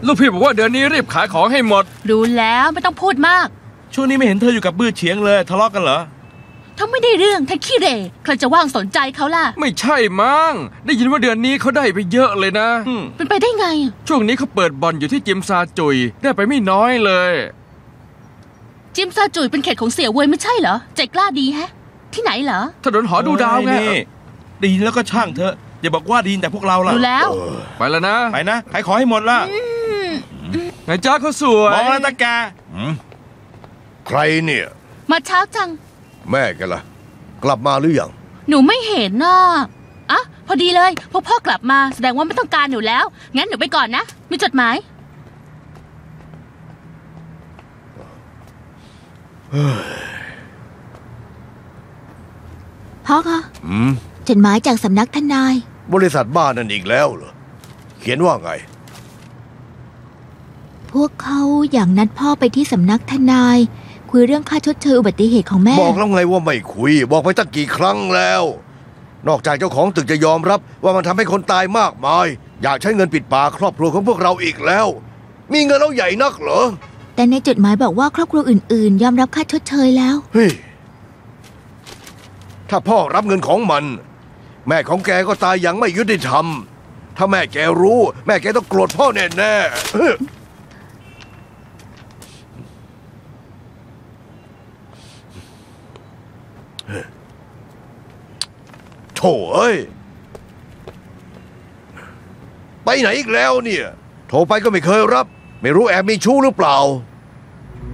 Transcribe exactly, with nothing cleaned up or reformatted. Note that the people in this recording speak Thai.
ลูกพี่บอกว่าเดือนนี้รีบขายของให้หมดรู้แล้วไม่ต้องพูดมากช่วงนี้ไม่เห็นเธออยู่กับบื้อเฉียงเลยทะเลาะกันเหรอถ้าไม่ได้เรื่องท่านขี้เหร่ใครจะว่างสนใจเขาล่ะไม่ใช่มั้งได้ยินว่าเดือนนี้เขาได้ไปเยอะเลยนะเป็นไปได้ไงช่วงนี้เขาเปิดบ่อนอยู่ที่จิมซาจุยได้ไปไม่น้อยเลยจิมซาจุยเป็นเขตของเสี่ยวเว่ยไม่ใช่เหรอใจกล้าดีแฮะที่ไหนเหรอถนนหอดูดาวไงได้ยินแล้วก็ช่างเถอะอย่าบอกว่าดีนแต่พวกเราล่ะรู้แล้วไปแล้วนะไปนะขายของให้หมดละไงจ้าเขาสวยมองแล้วตะแกใครเนี่ยมาเช้าจังแม่แกล่ะกลับมาหรือยังหนูไม่เห็นน่ะอ่ะพอดีเลยพวกพ่อกลับมาแสดงว่าไม่ต้องการหนูแล้วงั้นหนูไปก่อนนะมีจดหมายพ่อคะจดหมายจากสำนักทนายบริษัทบ้านนั่นอีกแล้วเหรอเขียนว่าไงพวกเขาอยากนัดพ่อไปที่สำนักทนายคุยเรื่องค่าชดเชยอุบัติเหตุของแม่บอกแล้วไงว่าไม่คุยบอกไปตั้งกี่ครั้งแล้วนอกจากเจ้าของตึกจะยอมรับว่ามันทำให้คนตายมากมายอยากใช้เงินปิดปากครอบครัวของพวกเราอีกแล้วมีเงินแล้วใหญ่นักเหรอแต่ในจดหมายบอกว่าครอบครัวอื่นๆยอมรับค่าชดเชยแล้วเฮ้ยถ้าพ่อรับเงินของมันแม่ของแกก็ตายอย่างไม่ยุติธรรมถ้าแม่แกรู้แม่แกต้องโกรธพ่อแน่ๆโถ่เอ้ยไปไหนอีกแล้วเนี่ยโทรไปก็ไม่เคยรับไม่รู้แอบมีชู้หรือเปล่า